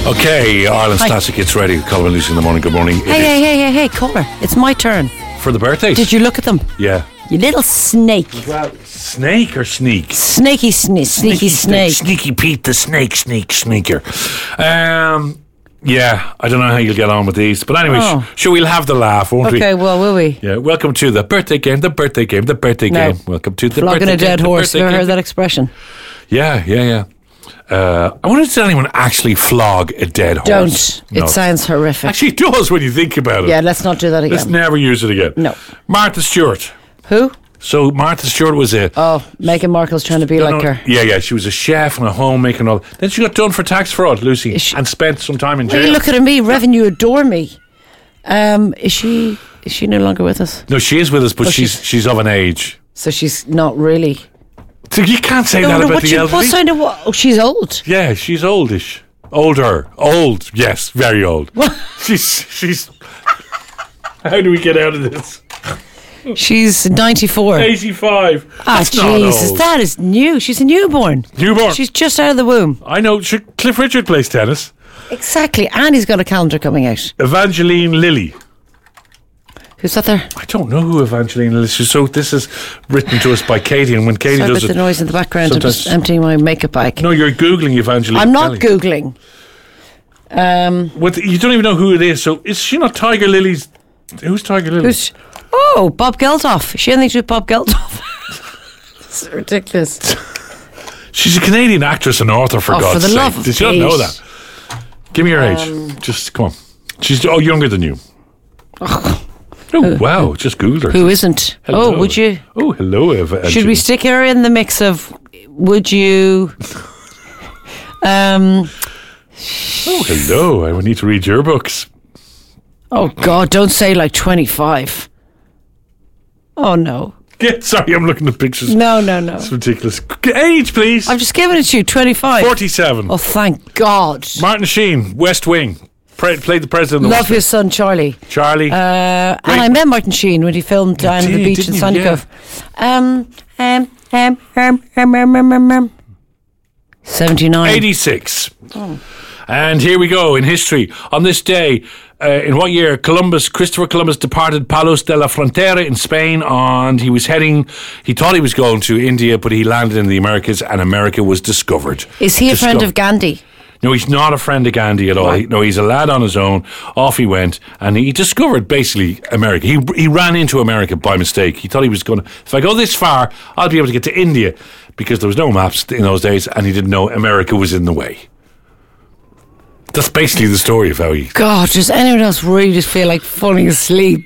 Okay, Ireland's Classic Hits ready. Colin and Lucy in the morning. Good morning. Hey, caller. It's my turn. For the birthday? Did you look at them? Yeah. You little snake. Well, snake or sneak? Sneaky snake. Sneaky Pete the sneaker. Yeah, I don't know how you'll get on with these. But anyway, sure, we'll have the laugh, won't we? Okay, well, will we? Yeah, welcome to the birthday game. Welcome to the Flogging birthday a dead game. horse. Have you ever heard that expression? Yeah. I wonder, did anyone actually flog a dead horse? Don't. No. It sounds horrific. Actually, it does when you think about it. Yeah, let's not do that again. Let's never use it again. No. Martha Stewart. Who? So Martha Stewart was a... Oh, Meghan Markle's trying to be like her. Yeah, she was a chef and a homemaker and all. Then she got done for tax fraud, Lucy, and spent some time in jail. Hey, look at me, revenue adore me. Is she no longer with us? No, she is with us, but she's of an age. So she's not really... So you can't say that about the elderly. What's kind of what? Oh, she's old. Yeah, she's oldish. Older. Old. Yes, very old. What? She's... How do we get out of this? She's 94. 85. Ah, Jesus, that is new. She's a newborn. She's just out of the womb. I know. Cliff Richard plays tennis. Exactly. And he's got a calendar coming out. Evangeline Lilly. Who's that there? I don't know who Evangeline Lilly is. So this is written to us by Katie, and when Katie Sorry does about it... the noise in the background. I'm just emptying my makeup bag. No, you're Googling Evangeline I'm not Kelly. Googling. You don't even know who it is. So is she not Tiger Lily's... Who's Tiger Lily? Bob Geldof. Is she anything to do with Bob Geldof? It's ridiculous. She's a Canadian actress and author, for God's for the sake. love of Did you not know that? Give me your age. Just come on. She's younger than you. Oh, wow. Just Googled her. Who isn't? Hello. Oh, would you? Oh, hello, Eva. Should we stick her in the mix of would you? Oh, hello. I would need to read your books. Oh, God, don't say like 25. Oh, no. Yeah, sorry, I'm looking at pictures. No. It's ridiculous. Age, please. I'm just giving it to you, 25. 47. Oh, thank God. Martin Sheen, West Wing. Played the president of the Love your son, Charlie. And I met Martin Sheen when he filmed Down on the Beach in Sandy Cove. 79. 86. Oh. And here we go in history. On this day, in what year, Christopher Columbus departed Palos de la Frontera in Spain, and he thought he was going to India, but he landed in the Americas, and America was discovered. Is he a friend of Gandhi? No, he's not a friend of Gandhi at all. Right. No, he's a lad on his own. Off he went, and he discovered basically America. He ran into America by mistake. He thought he was going to, if I go this far, I'll be able to get to India, because there was no maps in those days, and he didn't know America was in the way. That's basically the story of how he... God, does anyone else really just feel like falling asleep?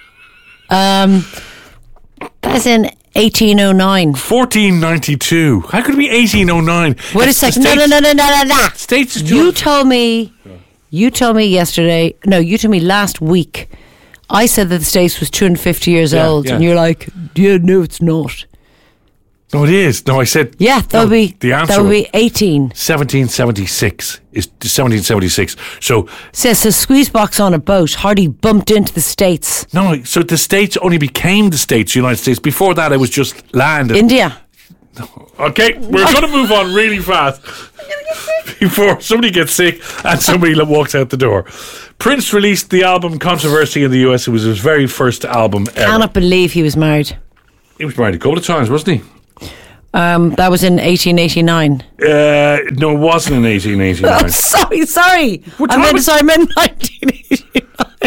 That's in 1809. 1492. How could it be 1809? Wait a second. No. States. You told me yesterday. No, you told me last week. I said that the States was 250 years old, and you're like, yeah, no, it's not. No, it is. No, I said... Yeah, that would be... The answer... That would be 18. 1776 is 1776. So... Says a squeeze box on a boat hardly bumped into the States. No, so the States only became the States, United States. Before that, it was just land. India. Okay, we're going to move on really fast before somebody gets sick and somebody walks out the door. Prince released the album Controversy in the US. It was his very first album ever. Cannot believe he was married. He was married a couple of times, wasn't he? That was in 1889. No, it wasn't in 1889. Oh, sorry. I meant 1989.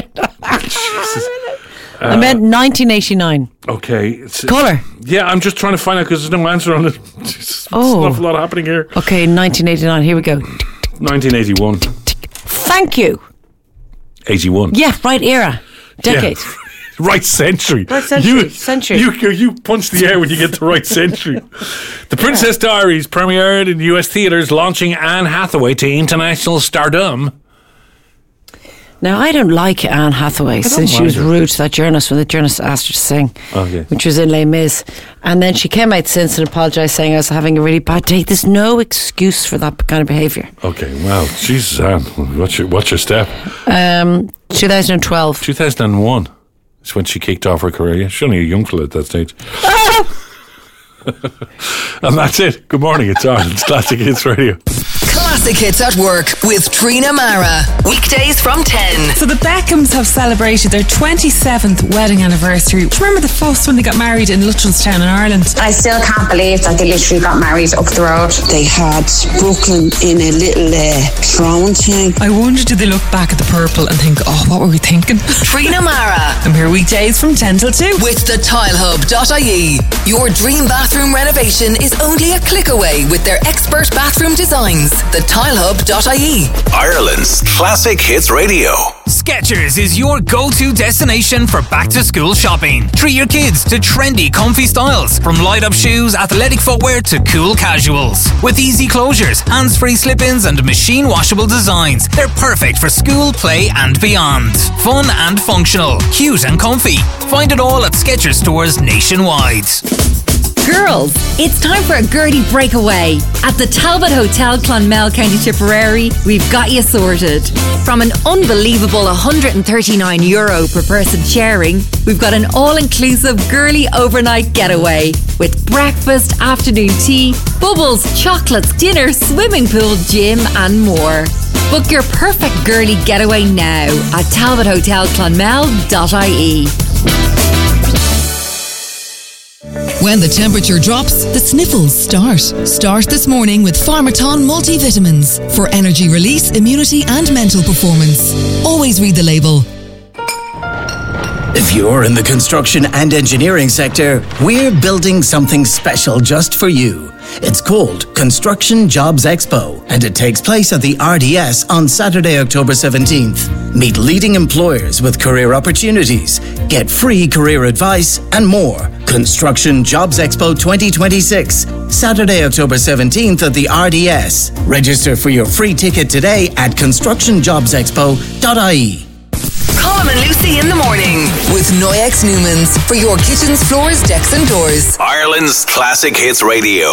I meant 1989. Okay. Colour. Yeah, I'm just trying to find out because there's no answer on it. There's an awful lot happening here. Okay, 1989. Here we go. 1981. Thank you. 81. Yeah, right era. Decade. Yeah. Right century. Right century. You punch the air when you get the right century. The Princess Diaries premiered in US theatres, launching Anne Hathaway to international stardom. Now, I don't like Anne Hathaway since she was rude to that journalist when the journalist asked her to sing, which was in Les Mis. And then she came out since and apologised, saying I was having a really bad day. There's no excuse for that kind of behaviour. Okay, well, Jesus, Anne, what's your step? 2012. 2001 is when she kicked off her career. She's only a young fella at that stage. And that's it. Good morning, it's Ireland's Classic Hits Radio. Classic Hits at Work with Trina Mara. Weekdays from 10. So the Beckhams have celebrated their 27th wedding anniversary. Do you remember the fuss when they got married in Luttrellstown in Ireland? I still can't believe that they literally got married up the road. They had Brooklyn in a little throne thing. I wonder, did they look back at the purple and think, oh, what were we thinking? Trina Mara. I'm here weekdays from 10 till 2. With the tilehub.ie. Your dream bathroom renovation is only a click away with their expert bathroom designs. The tilehub.ie. Ireland's Classic Hits Radio. Skechers is your go-to destination for back-to-school shopping. Treat your kids to trendy, comfy styles, from light-up shoes, athletic footwear to cool casuals. With easy closures, hands-free slip-ins and machine-washable designs, they're perfect for school, play and beyond. Fun and functional, cute and comfy. Find it all at Skechers stores nationwide. Girls, it's time for a Gertie breakaway. At the Talbot Hotel, Clonmel, County Tipperary, we've got you sorted. From an unbelievable €139 per person sharing, we've got an all-inclusive girly overnight getaway with breakfast, afternoon tea, bubbles, chocolates, dinner, swimming pool, gym and more. Book your perfect girly getaway now at talbothotelclonmel.ie. When the temperature drops, the sniffles start. Start this morning with Pharmaton multivitamins for energy release, immunity and mental performance. Always read the label. If you're in the construction and engineering sector, we're building something special just for you. It's called Construction Jobs Expo, and it takes place at the RDS on Saturday, October 17th. Meet leading employers with career opportunities, get free career advice, and more. Construction Jobs Expo 2026, Saturday, October 17th at the RDS. Register for your free ticket today at constructionjobsexpo.ie. Colm and Lucy in the morning with Noyex Newmans for your kitchens, floors, decks and doors. Ireland's Classic Hits Radio.